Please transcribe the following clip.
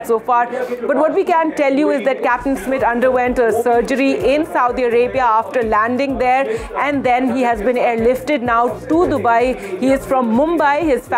so far. But what we can tell you is that Captain Smith underwent a surgery in Saudi Arabia after landing there, and then he has been airlifted now to Dubai. He is from Mumbai. His family